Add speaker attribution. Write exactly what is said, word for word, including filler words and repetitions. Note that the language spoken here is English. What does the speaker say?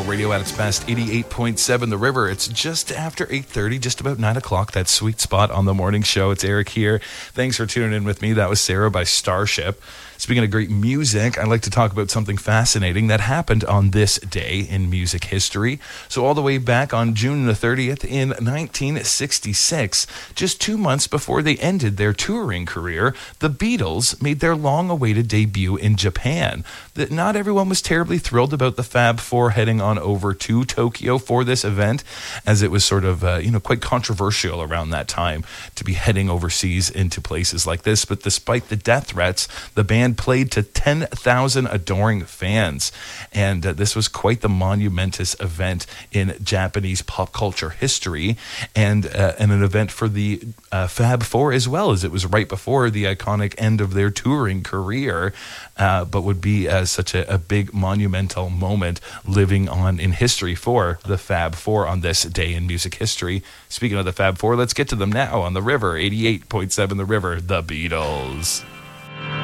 Speaker 1: Radio at its best, eighty-eight point seven The River. It's just after eight thirty, just about nine o'clock, that sweet spot on the morning show. It's Eric here. Thanks for tuning in with me. That was Sarah by Starship. Speaking of great music, I'd like to talk about something fascinating that happened on this day in music history. So all the way back on June the thirtieth in nineteen sixty-six, just two months before they ended their touring career, the Beatles made their long-awaited debut in Japan. That not everyone was terribly thrilled about the Fab Four heading on over to Tokyo for this event, as it was sort of, uh, you know, quite controversial around that time to be heading overseas into places like this. But despite the death threats, the band played to ten thousand adoring fans, and uh, this was quite the monumentous event in Japanese pop culture history, and uh, and an event for the uh, Fab Four as well, as it was right before the iconic end of their touring career, uh, but would be uh, such a, a big monumental moment living on in history for the Fab Four on this day in music history. Speaking of the Fab Four, let's get to them now on The River, eighty-eight point seven The River, The Beatles.